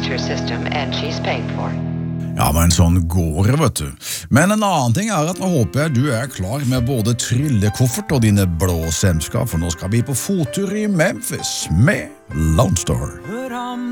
her system, and she's paid for. Ja, men sånn går det, vet du. Men en annen ting er at nå håper jeg du er klar med både tryllekoffert og dine blå semsker, for nå skal vi på fottur i Memphis med Lone Star.